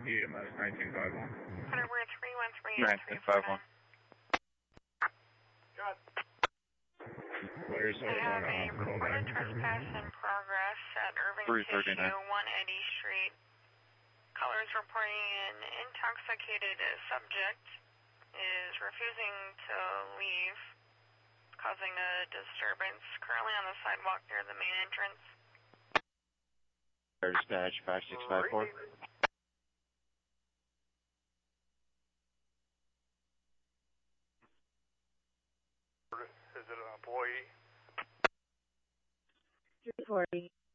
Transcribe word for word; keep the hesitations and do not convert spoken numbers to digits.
E M S nineteen five one. Hunter, we're three one three nineteen five one. Players I have a reported trespass in progress at Irving Tissue, one Eddy Street. Callers reporting an intoxicated subject is refusing to leave, causing a disturbance. Currently on the sidewalk near the main entrance. Dispatch five six five four. Is it an employee? three forty.